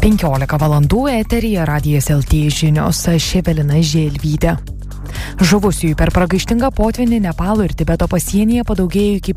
15 valandų eteryje Radijas LT žinios, aš Evelina Želvytė. Žuvusiųjų per pragaištingą potvynį Nepalo ir Tibeto pasienyje padaugėjo iki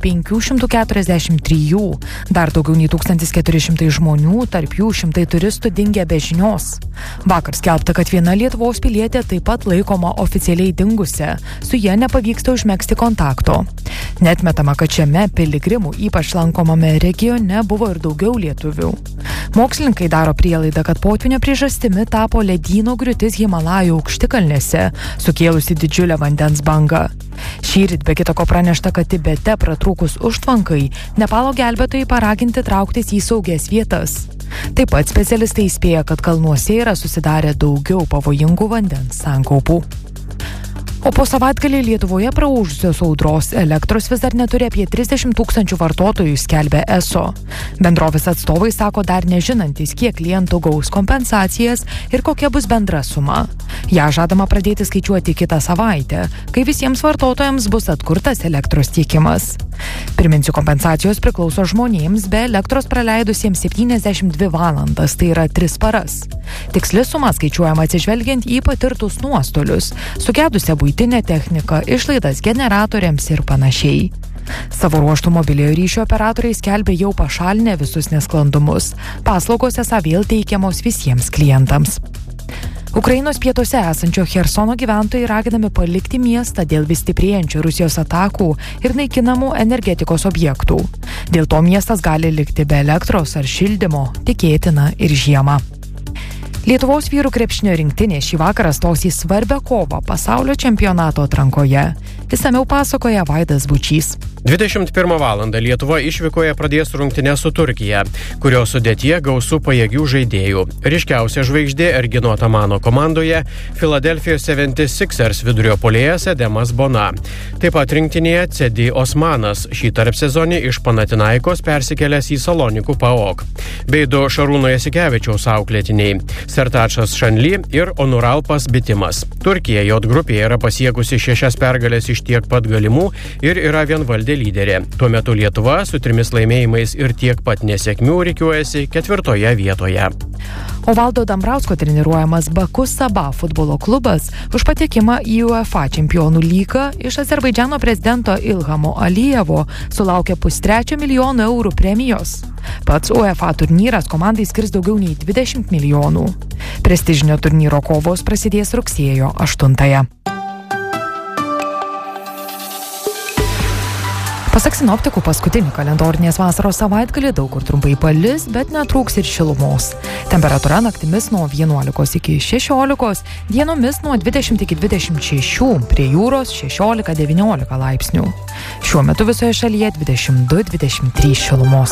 543. Dar daugiau nei 1400 žmonių, tarp jų 100 turistų dingę be žinios. Vakar skelbta, kad viena Lietuvos pilietė taip pat laikoma oficialiai dingusia. Su ja nepavyksta užmegzti kontakto. Neatmetama, kad šiame piligrimų ypač lankomame regione buvo ir daugiau lietuvių. Mokslininkai daro prielaidą, kad potvynio priežastimi tapo ledyno griūtis Himalajų aukštikalnėse, sukėlusi didžiulę vandens bangą. Šįryt be kita ko pranešta, kad Tibete pratrūkus užtvankai, Nepalo gelbėtojai paraginti trauktis į saugias vietas. Taip pat specialistai įspėja, kad kalnuose yra susidarę daugiau pavojingų vandens sankaupų. O po savaitgalį Lietuvoje praūžusios audros elektros vis dar neturi apie 30 000 vartotojų, skelbia ESO. Bendrovės atstovai sako dar nežinantis, kiek klientų gaus kompensacijas ir kokia bus bendra suma. Ja žadama pradėti skaičiuoti kitą savaitę, kai visiems vartotojams bus atkurtas elektros tiekimas. Priminsiu, kompensacijos priklauso žmonėms be elektros praleidusiems 72 valandas, tai yra 3 paras. Tiksli suma skaičiuojama atsižvelgiant į patirtus nuostolius, sugedusią buitinę techniką, išlaidas generatoriams ir panašiai. Savo ruožtų mobiliojo ryšio operatoriai skelbia jau pašalinę visus nesklandumus. Paslaugos esą vėl teikiamos visiems klientams. Ukrainos pietuose esančio Chersono gyventojai raginami palikti miestą dėl vis stiprėjančių Rusijos atakų ir naikinamų energetikos objektų. Dėl to miestas gali likti be elektros ar šildymo, tikėtina ir žiemą. Lietuvos vyrų krepšinio rinktinė šį vakarą stos į svarbią kovą pasaulio čempionato atrankoje. Išsamiau pasakoja Vaidas Bučys. 21 valandą Lietuva išvykoje pradės rungtynes su Turkija, kurios sudėtyje gausų pajėgių žaidėjų. Ryškiausia žvaigždė Ergino Tamano komandoje Philadelphia 76ers vidurio puolėjas Edemas Bona. Taip pat rinktinėje Cedi Osmanas, šį tarpsezonį iš Panathinaikos persikėlęs į Salonikų PAOK, bei 2 Šarūno Jasikevičiaus auklėtiniai Sertačas Šanli ir Onuralpas Bitimas. Turkija J grupėje yra pasiekusi 6 pergalės iš tiek pat galimų ir yra vienvaldė lyderė. Tuo metu Lietuva su 3 laimėjimais ir tiek pat nesėkmių rikiuojasi 4 vietoje. O Valdo Dambrausko treniruojamas Baku Saba futbolo klubas už patekimą į UEFA čempionų lygą iš Azerbaidžano prezidento Ilhamo Alijevo sulaukė $300 000 premijos. Pats UEFA turnyras komandai skirs daugiau nei 20 milijonų. Prestižinio turnyro kovos prasidės rugsėjo 8. Pasak sinoptikų, paskutinį kalendorinės vasaros savaitgalį daug kur trumpai palis, bet netrūks ir šilumos. Temperatūra naktimis nuo 11 iki 16, dienomis nuo 20 iki 26, prie jūros 16-19 laipsnių. Šiuo metu visoje šalyje 22-23 šilumos.